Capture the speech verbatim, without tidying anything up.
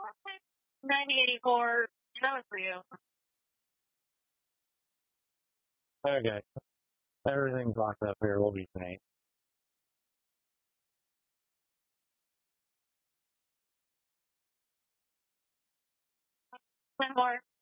ninety eighty-four, that was for you. Okay. Everything's locked up here. We'll be fine. One more.